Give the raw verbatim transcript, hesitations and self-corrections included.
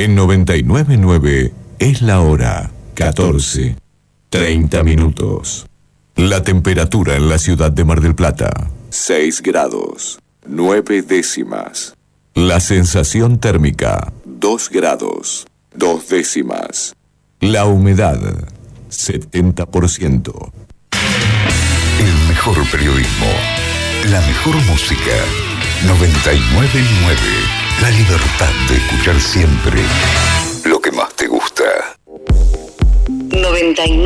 En noventa y nueve punto nueve es la hora catorce, treinta minutos. La temperatura en la ciudad de Mar del Plata, seis grados, nueve décimas. La sensación térmica, dos grados, dos décimas. La humedad, setenta por ciento. El mejor periodismo, la mejor música. noventa y nueve punto nueve. La libertad de escuchar siempre lo que más te gusta. noventa y nueve